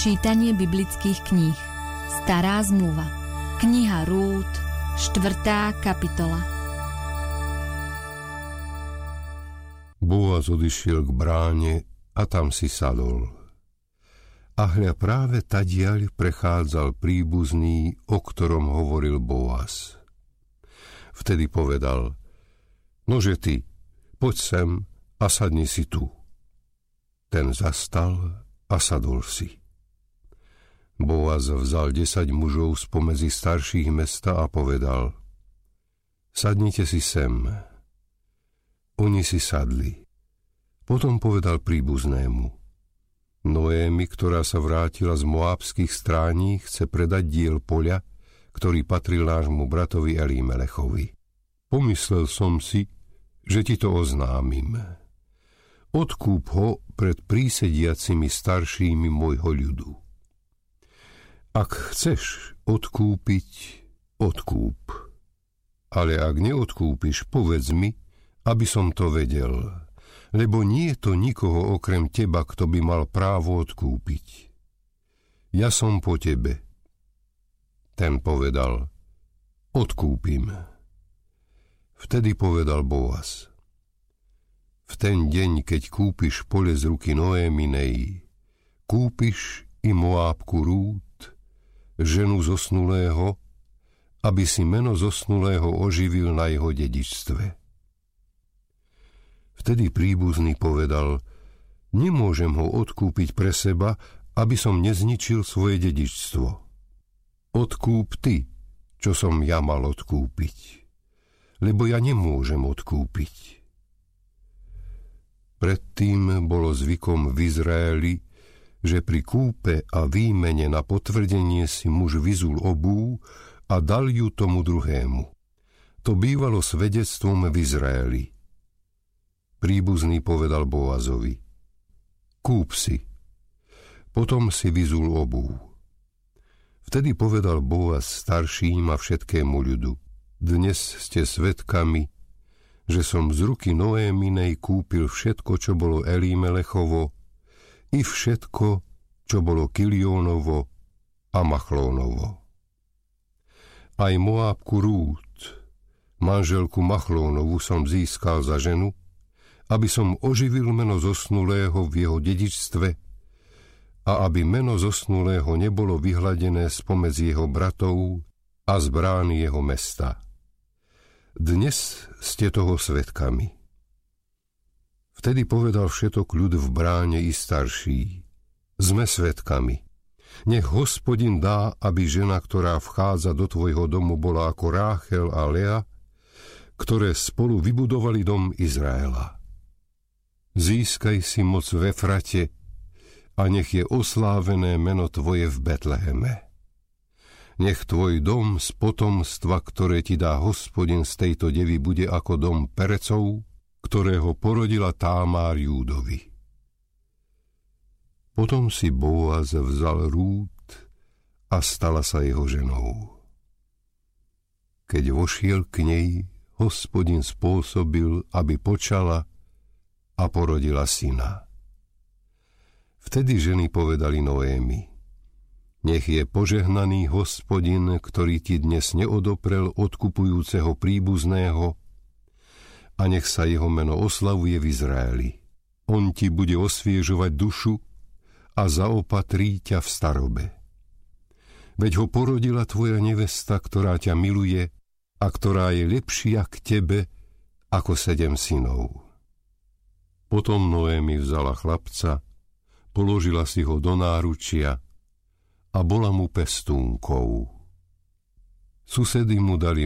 Čítanie biblických kníh. Stará zmluva. Kniha Rút, 4. kapitola. Boaz odišiel k bráne a tam si sadol. A hľa práve tadiaľ prechádzal príbuzný, o ktorom hovoril Boaz. Vtedy povedal: Nože ty, poď sem a sadni si tu. Ten zastal a sadol si. Boaz vzal 10 mužov spomedzi starších mesta a povedal: Sadnite si sem. Oni si sadli. Potom povedal príbuznému: Noémi, ktorá sa vrátila z moábskych strání, chce predať diel poľa, ktorý patril nášmu bratovi Elímelechovi. Pomyslel som si, že ti to oznámim. Odkúp ho pred prísediacimi staršími môjho ľudu. Ak chceš odkúpiť, odkúp. Ale ak neodkúpiš, povedz mi, aby som to vedel, lebo nie je to nikoho okrem teba, kto by mal právo odkúpiť. Ja som po tebe. Ten povedal: Odkúpim. Vtedy povedal Boaz: V ten deň, keď kúpiš pole z ruky Noéminej, kúpiš i Moábku Rút, ženu zosnulého, aby si meno zosnulého oživil na jeho dedičstve. Vtedy príbuzný povedal: Nemôžem ho odkúpiť pre seba, aby som nezničil svoje dedičstvo. Odkúp ty, čo som ja mal odkúpiť, lebo ja nemôžem odkúpiť. Predtým bolo zvykom v Izraeli, že pri kúpe a výmene na potvrdenie si muž vyzul obú a dal ju tomu druhému. To bývalo svedectvom v Izraeli. Príbuzný povedal Boazovi: Kúp si. Potom si vyzul obú. Vtedy povedal Boaz starším a všetkému ľudu: Dnes ste svedkami, že som z ruky Noéminej kúpil všetko, čo bolo Elímelechovo, i všetko, čo bolo Kiljónovo a Machlónovo. Aj Moábku Rút, manželku Machlónovu, som získal za ženu, aby som oživil meno zosnulého v jeho dedičstve a aby meno zosnulého nebolo vyhladené spomedzi jeho bratov a z brány jeho mesta. Dnes ste toho svedkami. Vtedy povedal všetok ľud v bráne i starší: Sme svedkami. Nech Hospodin dá, aby žena, ktorá vchádza do tvojho domu, bola ako Ráchel a Lea, ktoré spolu vybudovali dom Izraela. Získaj si moc v Efrate a nech je oslávené meno tvoje v Betleheme. Nech tvoj dom z potomstva, ktoré ti dá Hospodin z tejto devy, bude ako dom Perecov, ktorého porodila Támár Júdovi. Potom si Boaz vzal Rút a stala sa jeho ženou. Keď vošiel k nej, Hospodin spôsobil, aby počala a porodila syna. Vtedy ženy povedali Noémi: Nech je požehnaný Hospodin, ktorý ti dnes neodoprel odkupujúceho príbuzného, a nech sa jeho meno oslavuje v Izraeli. On ti bude osviežovať dušu a zaopatrí ťa v starobe. Veď ho porodila tvoja nevesta, ktorá ťa miluje a ktorá je lepšia k tebe ako 7 synov. Potom Noémi vzala chlapca, položila si ho do náručia a bola mu pestúnkou. Susedy mu dali